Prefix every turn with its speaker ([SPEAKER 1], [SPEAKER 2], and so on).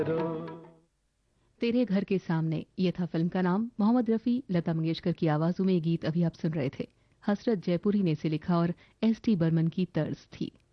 [SPEAKER 1] तेरे घर के सामने, ये था फिल्म का नाम। मोहम्मद रफी, लता मंगेशकर की आवाजों में ये गीत अभी आप सुन रहे थे। हसरत जयपुरी ने इसे लिखा और एस टी बर्मन की तर्ज थी।